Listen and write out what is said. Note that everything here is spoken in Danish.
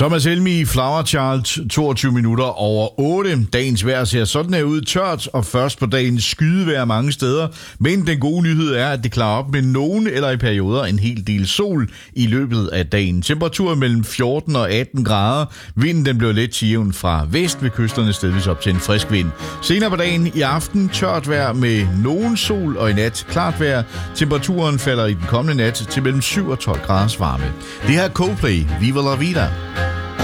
Thomas Helmig, Flower Child, 22 minutter over 8. Dagens vejr ser sådan her ud, tørt og først på dagen skydevejr mange steder. Men den gode nyhed er, at det klarer op med nogen eller i perioder en hel del sol i løbet af dagen. Temperatur mellem 14 og 18 grader. Vinden den bliver let til jævn fra vest ved kysterne, stedvis op til en frisk vind. Senere på dagen i aften tørt vejr med nogen sol og i nat klart vejr. Temperaturen falder i den kommende nat til mellem 7 og 12 graders varme. Det her er Coldplay, Viva La Vida.